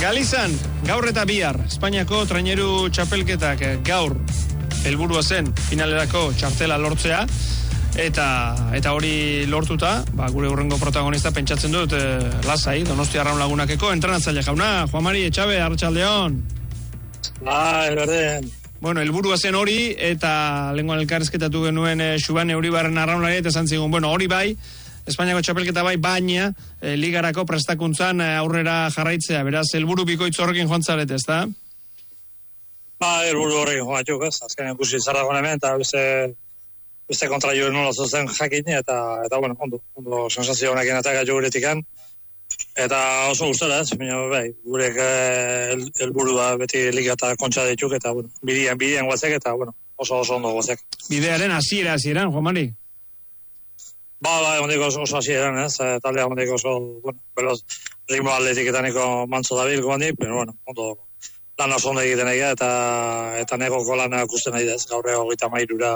Galizan, gaur eta bihar, Espainiako traineru txapelketak gaur helburua zen finalerako txartela lortzea, eta hori lortuta, gure hurrengo protagonista pentsatzen dut lasai, Donostia Arraun Lagunakeko entrenatzaile jauna, Juan Mari Etxabe, arratsaldeon. Berdin. Bueno, helburua zen hori, eta lenguan elkarrizketatu genuen Xubane Euribarren arraunlari, eta esan zigun, hori bai, Espainiako txapelketa bai, baina ligarako prestakuntzan aurrera jarraitzea, beraz, helburu bikoitz horrekin joan zaret, ez da? Helburu horrekin joan txuk, ez, azken ikusi zarragoen hemen, eta beste kontra joan nola zozen jakin, eta ondo sensazio honekin eta gaitu guretikan, eta oso gustora, ez, bai, gurek helburua beti liga eta kontxa dituk, eta bidean guazek, eta oso ondo guazek. Bidearen hasieran, Juan Mari? Ondiko oso hasieran, ez, taldea ondiko oso, veloz, ritmo atletiketaneko mantzo dabil gondi, pero ondo, lan oso ondo egiten egia, eta negoko lana ikusten nahi ez, gaur 33-ra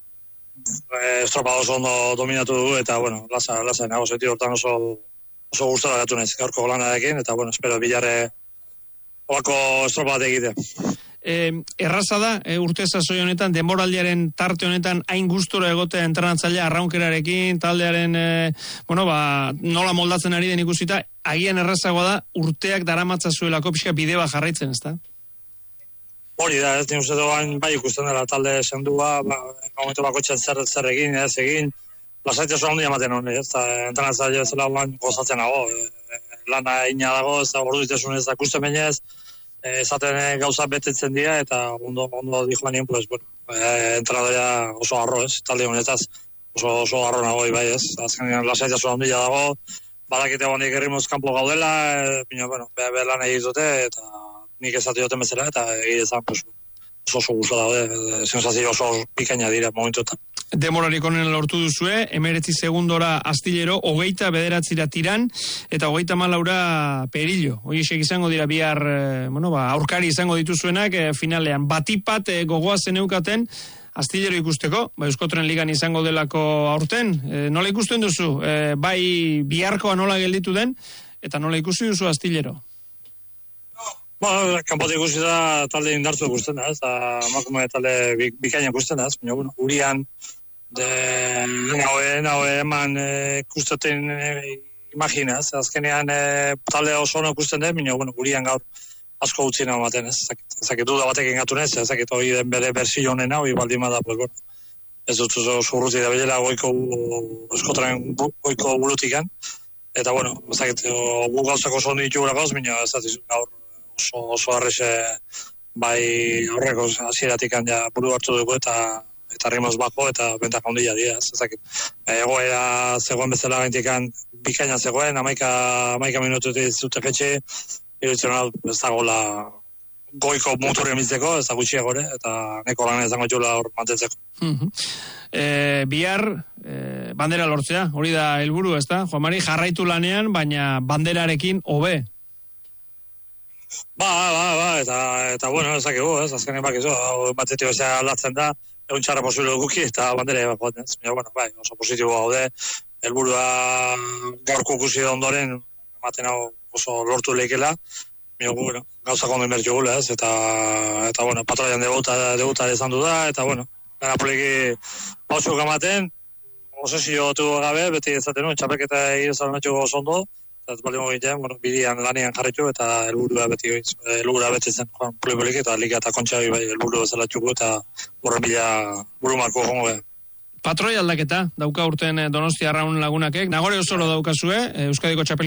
estropa oso ondo dominatu du, eta, lasa nago senti hortan oso gustora gatu nahiz, gaurko lanarekin, eta, espero bilarre olako estropa bat egite. Erraza da, urte sasoi honetan, denboraldiaren tarte honetan, hain gustora egotea entrenatzailea arraunkerarekin, taldearen, nola moldatzen ari den ikusita, agian errazagoa da, urteak daramatzazuelako pixka bide bat jarraitzen, ez da? Hori da, ez uste doan, bai ikusten dela talde sendua, momentu bakotxean zer egin, ez egin, lasaitza handia ematen honi, ez da, entrenatzaile zela gozatzen nago, lana ina dago, ez da, orduitesun ez da, kusten bainez, esaten gauza betetzen dira, eta ondo dijo nien, entrenadorea oso arro, ez, talde honetaz, oso arro nago, bai, ez, azkenean lasaitza handia dago, badakite honik errimuz kanpo gaudela, behar lan egitute, eta nik ezatu joten bezala, eta egitezan, oso gusto daude, sensazio oso pikaina dira momentuetan. Demorarik honen lortu duzue, 19 segundora Astillero, 29 Tiran, eta 34 Perillo. Hoiexek izango dira bihar, aurkari izango dituzuenak, finalean. Batipat gogoa zeneukaten, Astillero ikusteko, Euskotren Ligan izango delako aurten. Nola ikusten duzu? Bai biharkoa nola gelditu den, eta nola ikusi duzu Astillero? Kanpote ikusi da talde indartzu ikusten da, emakume talde bikaina ikusten da, urian, naue eman ikusteten imaginaz, azkenean talde oso ono ikusten da, urian gaur asko utzi nago maten, ezakit duda batekin gatu nez, ezakit hori den bere berzio honen hau, ibaldima da, ez dut zurruti da bilela Euskotren goiko burutikan, eta ezakit gu gauzako oso ondo ditu gauz, ez dut gaur oso arreze bai aurreko hasieratik buru hartu dugu eta rimos bako eta bentak handia dira, ezakit. Egoera zegoen bezala gaintikan bikaina zegoen, 11 minututik zute fetxe, iruditzen ez dagoela goiko motorren bizteko, ez da gutxiagore, eta neko lan ezango jula hor mantentzeko. Bihar bandera lortzea, hori da helburu, ez da? Juan Mari, jarraitu lanean, baina banderarekin hobe. Eta ezakigu, ez, azkenean bakizu, batetik bezala aldatzen da, egun txarra posible duguki, eta bandera bat, ez, oso positibo gaude, helburua gaurko ikusi da ondoren, ematen hau oso lortu lehikela, gauzak ondo inbertio gula, ez, eta patroian debuta izan du da, eta gara poliki pausuk ematen, osesio tu gabe, beti ezaten nuen, txapelketa egizaren atxuko oso ondo, eta balimo egiten, bidean lanean jarritu, eta helburua beti zen, polipolik eta liga eta kontxa helburu bezala txuko, eta horren bila burumarko jongo be. Patroi aldaketa, dauka urten Donostia Arraun Lagunakek, Nagore Osoro daukazue, Euskadiko txapelketa